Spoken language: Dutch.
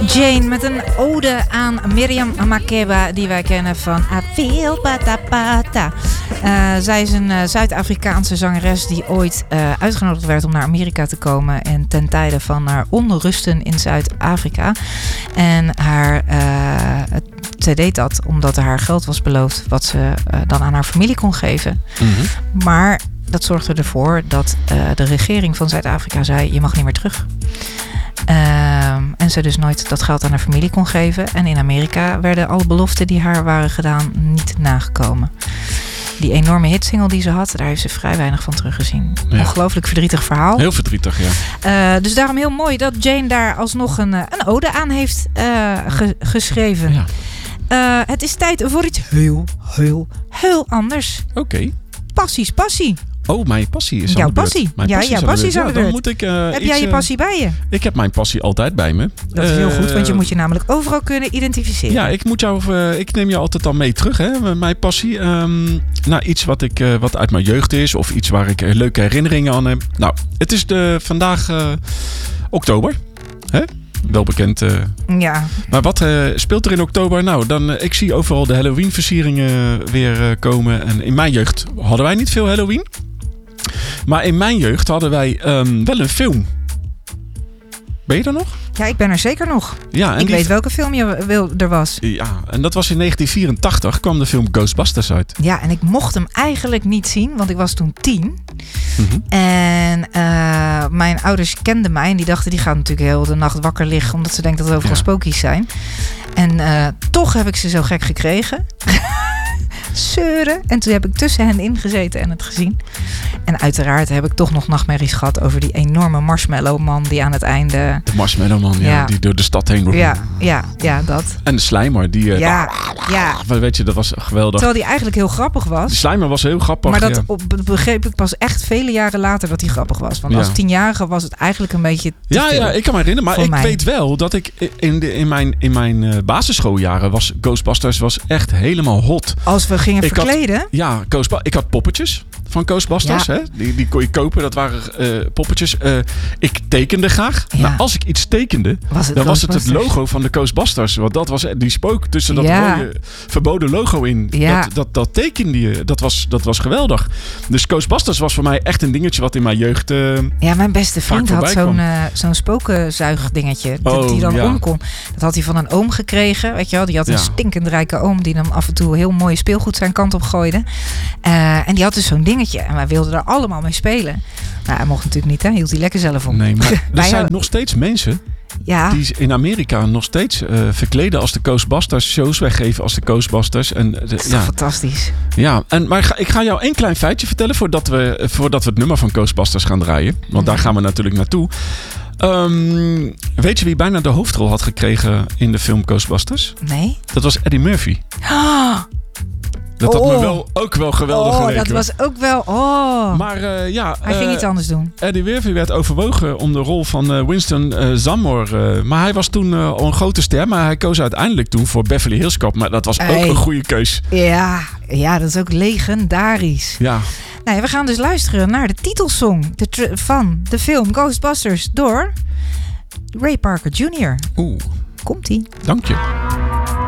Jane met een ode aan Miriam Makeba die wij kennen van I Feel Pata Pata. Zij is een Zuid-Afrikaanse zangeres die ooit uitgenodigd werd om naar Amerika te komen en ten tijde van haar onrusten in Zuid-Afrika. En zij deed dat omdat er haar geld was beloofd wat ze dan aan haar familie kon geven. Mm-hmm. Maar dat zorgde ervoor dat de regering van Zuid-Afrika zei: je mag niet meer terug. En ze dus nooit dat geld aan haar familie kon geven. En in Amerika werden alle beloften die haar waren gedaan niet nagekomen. Die enorme hitsingle die ze had, daar heeft ze vrij weinig van teruggezien. Ja. Ongelooflijk verdrietig verhaal. Heel verdrietig, ja. Dus daarom heel mooi dat Jane daar alsnog een ode aan heeft geschreven. Ja. Het is tijd voor iets heel anders. Oké. Passie. Oh, mijn passie is jouw aan de beurt. Passie. Jouw passie is aan de beurt. Dan moet ik, heb jij je passie bij je? Ik heb mijn passie altijd bij me. Dat is heel goed, want je moet je namelijk overal kunnen identificeren. Ja, ik neem je altijd al mee terug, hè, mijn passie. Iets wat uit mijn jeugd is of iets waar ik leuke herinneringen aan heb. Nou, het is vandaag oktober, hè? Wel bekend. Ja. Maar wat speelt er in oktober? Nou, ik zie overal de Halloween-versieringen weer komen. En in mijn jeugd hadden wij niet veel Halloween. Maar in mijn jeugd hadden wij wel een film. Ben je er nog? Ja, ik ben er zeker nog. Ja, en ik weet welke film er was. Ja, en dat was in 1984 kwam de film Ghostbusters uit. Ja, en ik mocht hem eigenlijk niet zien, want ik was toen 10. Mm-hmm. En mijn ouders kenden mij en die dachten, die gaat natuurlijk heel de nacht wakker liggen, omdat ze denken dat er overal spookjes zijn. En toch heb ik ze zo gek gekregen. Zeuren. En toen heb ik tussen hen ingezeten en het gezien. En uiteraard heb ik toch nog nachtmerries gehad over die enorme marshmallowman die aan het einde... De marshmallowman, ja. Die door de stad heen... Ja, dat. En de Slimer, die... Ja. Weet je, dat was geweldig. Terwijl die eigenlijk heel grappig was. De Slimer was heel grappig, maar dat begreep ik pas echt vele jaren later dat hij grappig was. Want als 10-jarige was het eigenlijk een beetje te veel. Ja, ik kan me herinneren. Maar ik weet wel dat ik in mijn basisschooljaren was Ghostbusters echt helemaal hot. Als we gingen verkleden? Ik had poppetjes van Ghostbusters. Ja. Hè? Die kon je kopen. Dat waren poppetjes. Ik tekende graag. Ja. Maar als ik iets tekende, dan was het logo van de Ghostbusters. Want dat was die spook tussen dat rode verboden logo in. Ja. Dat tekende je. Dat was geweldig. Dus Ghostbusters was voor mij echt een dingetje wat in mijn jeugd mijn beste vriend had zo'n spokenzuigdingetje. Die dan om kon. Dat had hij van een oom gekregen. Weet je wel? Die had een stinkend rijke oom die dan af en toe heel mooi speelgoed zijn kant op gooide. En die had dus zo'n dingetje. En wij wilden er allemaal mee spelen. Nou, hij mocht natuurlijk niet, hè? Hield hij lekker zelf om. Nee, maar er zijn nog steeds mensen die in Amerika nog steeds verkleden als de Ghostbusters, shows weggeven als de Ghostbusters. Dat is toch fantastisch. Ja, maar ik ga jou een klein feitje vertellen voordat we het nummer van Ghostbusters gaan draaien. Want daar gaan we natuurlijk naartoe. Weet je wie bijna de hoofdrol had gekregen in de film Ghostbusters? Nee. Dat was Eddie Murphy. Dat had me ook wel geweldig geleken. Dat was ook wel... Maar hij ging iets anders doen. Eddie Murphy werd overwogen om de rol van Winston Zammor. Maar hij was toen al een grote ster. Maar hij koos uiteindelijk toen voor Beverly Hills Cop. Maar dat was ook een goede keus. Ja, dat is ook legendarisch. Ja. Nee, we gaan dus luisteren naar de titelsong van de film Ghostbusters door Ray Parker Jr. Oeh. Komt-ie. Dank je.